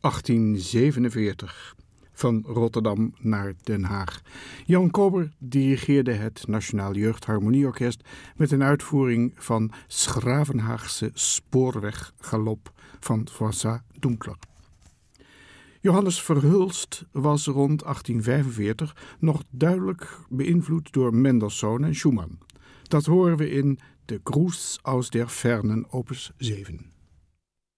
1847, van Rotterdam naar Den Haag. Jan Kober dirigeerde het Nationaal Jeugdharmonieorkest met een uitvoering van 's Gravenhaagse spoorweggalop van Froissart Doempler. Johannes Verhulst was rond 1845 nog duidelijk beïnvloed door Mendelssohn en Schumann. Dat horen we in de Gruß aus der Fernen opus 7.